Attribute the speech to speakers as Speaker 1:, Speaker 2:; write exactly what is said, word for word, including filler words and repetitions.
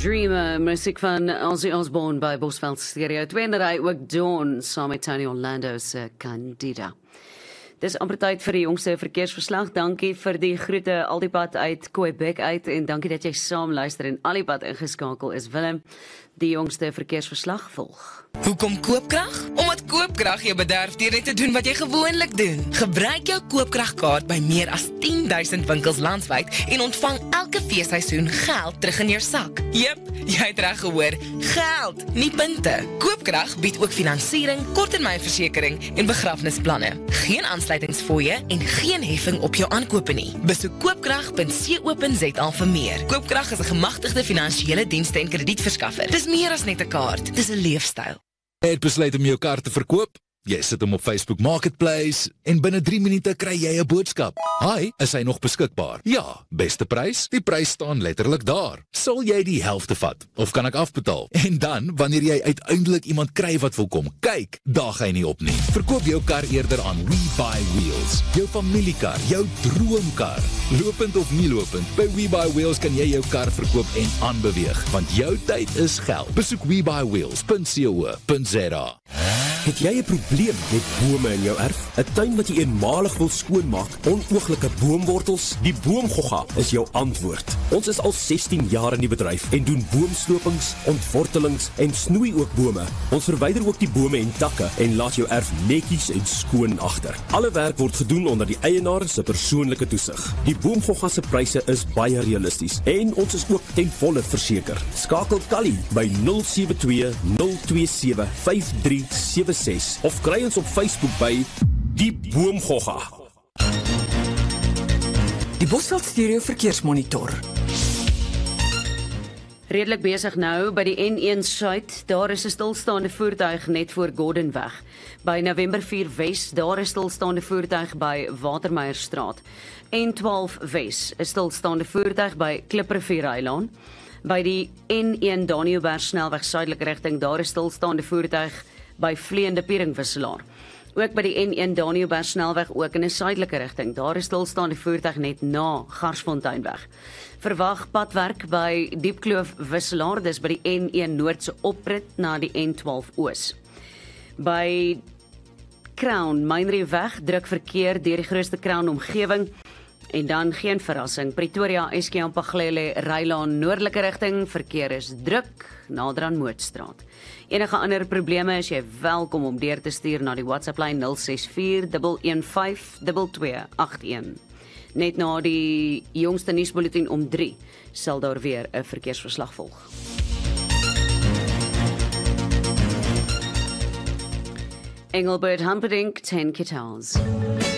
Speaker 1: Dreamer, musiek van Ozzy Osbourne by Bosveld Stereo. Tweede ook Dawn, saam met Tony Orlando se Candida. Dis amper tyd vir die jongste verkeersverslag. Dankie vir die groete al die pad uit Quebec uit en dankie dat jy saam luister en al die pad ingeskakel is. Willem, die jongste verkeersverslag volg.
Speaker 2: Hoekom koopkrag? Omdat koopkrag jou bederf deur net te doen wat jy gewoonlik doen. Gebruik jou koopkragkaart by meer as tien duisend winkels landwyd en ontvang elke feesseisoen geld terug in jou sak. Jep, jy het reg gehoor, geld, nie punte. Koopkrag bied ook finansiering, korttermynversekering en begrafnisplanne. Geen aansluitingsfooie en geen heffing op jou aankope nie. Besoek koopkrag punt co punt za vir meer. Koopkrag is 'n gemagtigde finansiële dienste en kredietverskaffer. Dis meer as net 'n kaart, dis 'n leefstyl.
Speaker 3: Jy het besluit om jou kar te verkoop? Jy sit hom op Facebook Marketplace en binne drie minute kry jy 'n boodskap. Hi, is hy nog beskikbaar? Ja, beste prys? Die prys staan letterlik daar. Sal jy die helfte vat? Of kan ek afbetaal? En dan, wanneer jy uiteindelik iemand kry wat wil kom kyk, daag hy nie op nie. Verkoop jou kar eerder aan WeBuyWheels. Jou familiekar, jou droomkar. Lopend of nie lopend, by WeBuyWheels kan jy jou kar verkoop en aanbeweeg, want jou tyd is geld. Besoek we buy wheels punt co punt za.
Speaker 4: Het jy 'n probleem met bome in jou erf? 'n Tuin wat jy eenmalig wil skoonmaak, onooglike boomwortels? Die Boomgogga is jou antwoord. Ons is al sestien jaar in die bedryf en doen boomslopings, ontwortelings en snoei ook bome. Ons verwyder ook die bome en takke en laat jou erf netjies en skoon agter. Alle werk word gedoen onder die eienaar se persoonlike toesig. Die Boomgogga se pryse is baie realisties en ons is ook ten volle verseker. Skakel Callie by nul sewe twee nul twee sewe vyf drie sewe ses of kry ons op Facebook by Die Boomgogga.
Speaker 5: Die Bosveld Stereo Verkeersmonitor.
Speaker 1: Redelik besig nou by die N een Suid. Daar is 'n stilstaande voertuig net voor Gordonweg. By November vier Wes, daar is stilstaande voertuig by Watermeierstraat. N twaalf Wes, 'n stilstaande voertuig by Kliprivier-Eiland. By die N een Daniëlberg snelweg suidelike rigting, daar is stilstaande voertuig by Vleende Pieringwisselaar. Ook by die N een Daniëlberg snelweg ook in 'n suidelike rigting. Daar is stilstaande voertuig net na Garsfonteinweg. Verwag padwerk by Diepkloof Wisselaar, dis by die N een Noordse oprit na die N twaalf Oos. By Crown Mynrieweg druk verkeer deur die grootste Crown omgewing. En dan geen verrassing, Pretoria, Eskie-Ampaghlele, Rylaan, noordelike rigting, verkeer is druk, nader aan Mootstraat. Enige ander probleme is jy welkom om deur te stuur na die WhatsApp-lyn nul ses vier een een vyf twee twee agt een. Net na die jongste nuusbulletin om drie sal daar weer 'n verkeersverslag volg. Engelbert Humperdinck, ten Guitars.